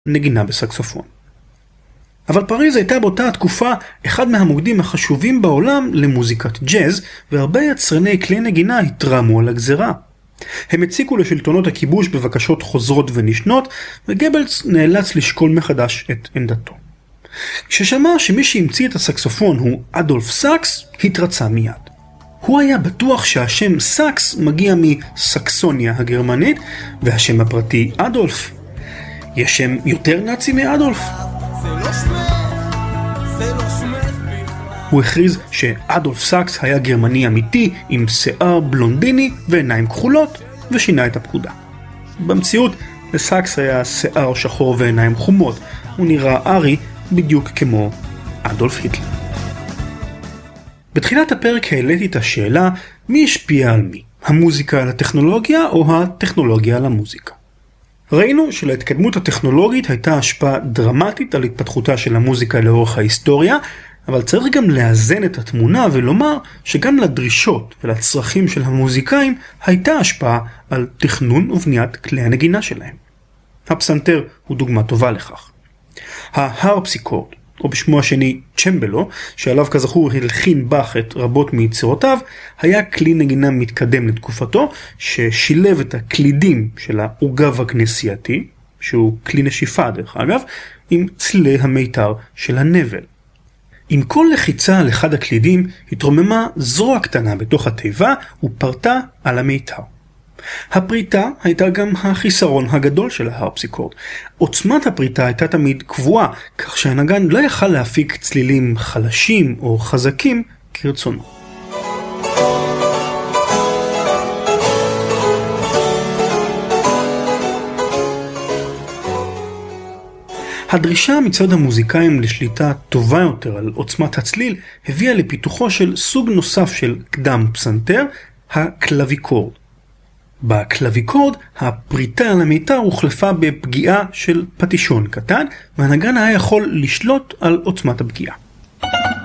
נגינה בסקסופון. אבל פריז הייתה באותה התקופה אחד מהמוקדים החשובים בעולם למוזיקת ג'אז, והרבה יצרני כלי נגינה התרמו על הגזרה. הם הציקו לשלטונות הכיבוש בבקשות חוזרות ונשנות, וגבלס נאלץ לשקול מחדש את עמדתו. כששמע שמי שהמציא את הסקסופון הוא אדולף סאקס, התרצה מיד. הוא היה בטוח שהשם סאקס מגיע מסקסוניה הגרמנית, והשם הפרטי אדולף. יש שם יותר נאצי מאדולף? הוא הכריז שאדולף סאקס היה גרמני אמיתי עם שיער בלונדיני ועיניים כחולות, ושינה את הפקודה. במציאות לסאקס היה שיער שחור ועיניים חומות. הוא נראה ארי בדיוק כמו אדולף היטלר. בתחילת הפרק העליתי את השאלה מי השפיע על מי, המוזיקה על הטכנולוגיה או הטכנולוגיה על המוזיקה. ראינו שלהתקדמות הטכנולוגית הייתה השפעה דרמטית על התפתחותה של המוזיקה לאורך ההיסטוריה, אבל צריך גם לאזן את התמונה ולומר שגם לדרישות ולצרכים של המוזיקאים הייתה השפעה על תכנון ובניית כלי הנגינה שלהם. הפסנתר הוא דוגמה טובה לכך. ההרפסיקורד, או בשמו השני צ'מבלו, שעליו כזכור הלחין באך את רבות מיצירותיו, היה כלי נגינה מתקדם לתקופתו, ששילב את הקלידים של העוגב הכנסייתי, שהוא כלי נשיפה דרך אגב, עם צלילי המיתר של הנבל. עם כל לחיצה על אחד הקלידים התרוממה זרוע קטנה בתוך התיבה ופרטה על המיתר. הפריטה הייתה גם החיסרון הגדול של ההרפסיקורד. עוצמת הפריטה הייתה תמיד קבועה, כך שהנגן לא יכל להפיק צלילים חלשים או חזקים כרצונו. הדרישה מצד המוזיקאים לשליטה טובה יותר על עוצמת הצליל הביאה לפיתוחו של סוג נוסף של קדם פסנתר, הקלוויקורד. בקלוויקורד הפריטה על המיתר הוחלפה בפגיעה של פטישון קטן, והנגן היה יכול לשלוט על עוצמת הפגיעה.